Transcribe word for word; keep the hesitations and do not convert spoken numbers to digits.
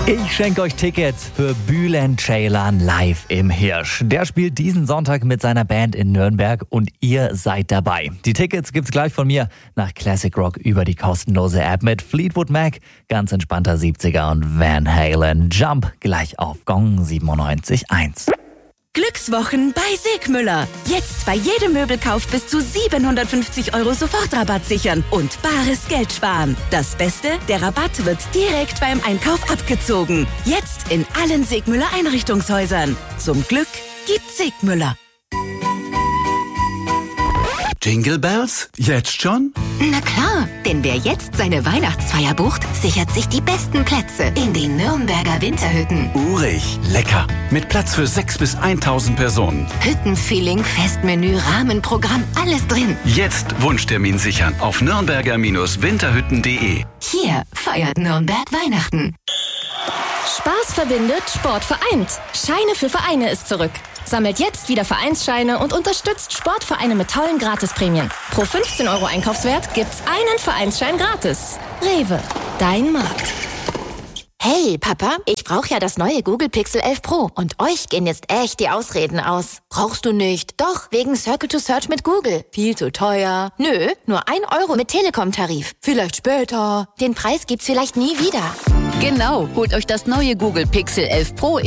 Ich schenke euch Tickets für Bülent Ceylan live im Hirsch. Der spielt diesen Sonntag mit seiner Band in Nürnberg und ihr seid dabei. Die Tickets gibt's gleich von mir nach Classic Rock über die kostenlose App mit Fleetwood Mac, ganz entspannter siebziger und Van Halen. Jump gleich auf Gong siebenundneunzig Komma eins. Glückswochen bei Sigmüller. Jetzt bei jedem Möbelkauf bis zu siebenhundertfünfzig Euro Sofortrabatt sichern und bares Geld sparen. Das Beste, der Rabatt wird direkt beim Einkauf abgezogen. Jetzt in allen Sigmüller Einrichtungshäusern. Zum Glück gibt's Sigmüller. Jingle Bells? Jetzt schon? Na klar, denn wer jetzt seine Weihnachtsfeier bucht, sichert sich die besten Plätze in den Nürnberger Winterhütten. Urig, lecker. Mit Platz für sechs bis tausend Personen. Hüttenfeeling, Festmenü, Rahmenprogramm, alles drin. Jetzt Wunschtermin sichern auf nürnberger Winterhütten punkt de. Hier feiert Nürnberg Weihnachten. Spaß verbindet, Sport vereint. Scheine für Vereine ist zurück. Sammelt jetzt wieder Vereinsscheine und unterstützt Sportvereine mit tollen Gratisprämien. Pro fünfzehn Euro Einkaufswert gibt's einen Vereinsschein gratis. Rewe, dein Markt. Hey, Papa, ich brauche ja das neue Google Pixel elf Pro und euch gehen jetzt echt die Ausreden aus. Brauchst du nicht? Doch, wegen Circle to Search mit Google. Viel zu teuer. Nö, nur ein Euro mit Telekom-Tarif. Vielleicht später. Den Preis gibt's vielleicht nie wieder. Genau, holt euch das neue Google Pixel elf Pro